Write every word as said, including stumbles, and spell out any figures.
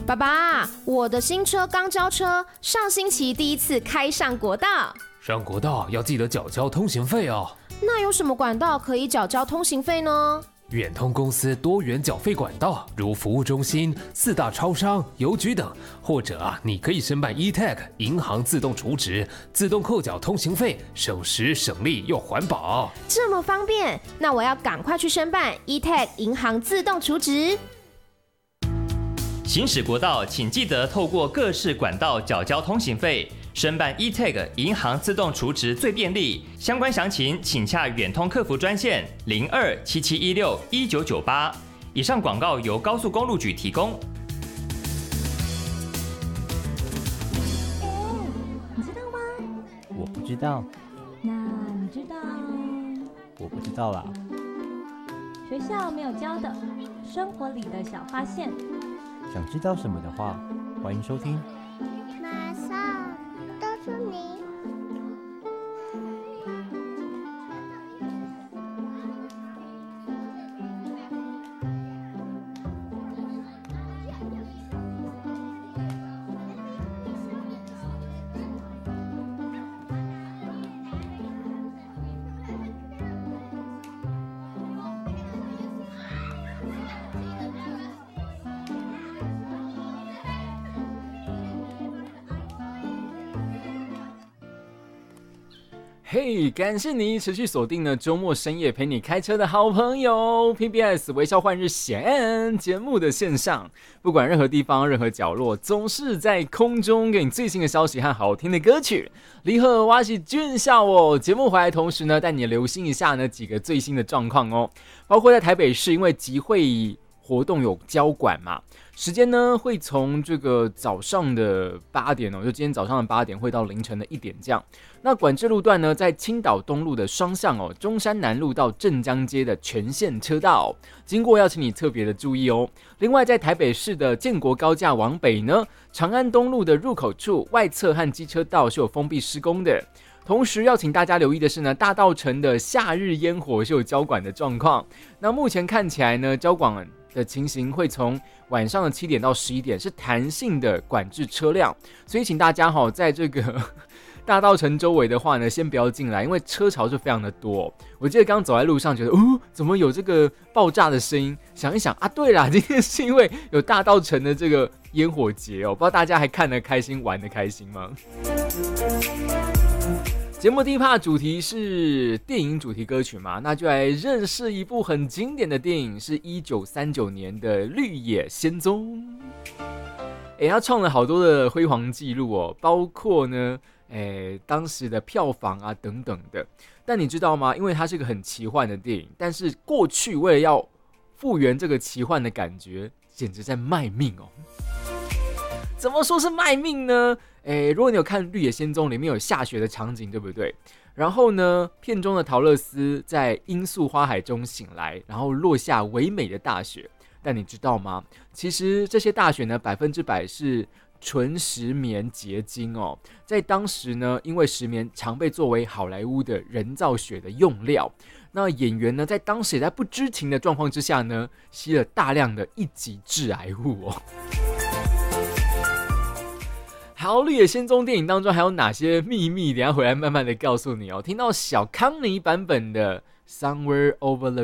爸爸，我的新车刚交车，上星期第一次开上国道。 上国道要记得缴交通行费哦。 那有什么管道可以缴交通行费呢？ 远通公司多元缴费管道，如服务中心、四大超商、邮局等，或者啊，你可以申办 E T A G 银行自动储值，自动扣缴通行费，省时省力又环保。 这么方便，那我要赶快去申办 E T A G 银行自动储值。 行驶国道，请记得透过各式管道缴交通行费。申办 E T A G 银行自动储值最便利，相关详情请洽远通客服专线零二七七一六一九九八。以上广告由高速公路局提供。 你知道吗？ 我不知道。 那你知道？ 我不知道啦。 学校没有教的生活里的小发现。 想知道什么的话，欢迎收听。 马上告诉你。 嘿、hey, 感谢你持续锁定了周末深夜陪你开车的好朋友 P B S 微笑换日线节目的线上，不管任何地方任何角落，总是在空中给你最新的消息和好听的歌曲。你好，我是俊孝哦。节目回来同时呢，带你留心一下呢几个最新的状况哦，包括在台北市，因为集会活动有交管嘛，时间呢会从这个早上的八点哦，就今天早上的八点会到凌晨的一点这样。那管制路段呢，在青岛东路的双向哦，中山南路到镇江街的全线车道、哦，经过要请你特别的注意哦。另外，在台北市的建国高架往北呢，长安东路的入口处外侧和机车道是有封闭施工的。同时要请大家留意的是呢，大稻埕的夏日烟火是有交管的状况。那目前看起来呢，交管的情形会从晚上的七点到十一点是弹性的管制车辆，所以请大家哈，在这个大稻埕周围的话呢，先不要进来，因为车潮是非常的多、哦。我记得刚刚走在路上，觉得哦，怎么有这个爆炸的声音？想一想啊，对啦，今天是因为有大稻埕的这个烟火节哦，不知道大家还看得开心，玩得开心吗？节目第一趴主题是电影主题歌曲嘛，那就来认识一部很经典的电影，是一九三九年的《绿野仙踪》。哎，他创了好多的辉煌纪录哦，包括呢，哎，当时的票房啊等等的。但你知道吗？因为它是个很奇幻的电影，但是过去为了要复原这个奇幻的感觉，简直在卖命哦。怎么说是卖命呢？诶，如果你有看《绿野仙踪》，里面有下雪的场景，对不对？然后呢，片中的陶乐斯在罂粟花海中醒来，然后落下唯美的大雪。但你知道吗？其实这些大雪呢，百分之百是纯石棉结晶哦。在当时呢，因为石棉常被作为好莱坞的人造雪的用料，那演员呢，在当时也在不知情的状况之下呢，吸了大量的一级致癌物哦。好，《绿野仙踪》电影当中还有哪些秘密？等一下回来慢慢的告诉你哦。听到小康尼版本的《Somewhere Over the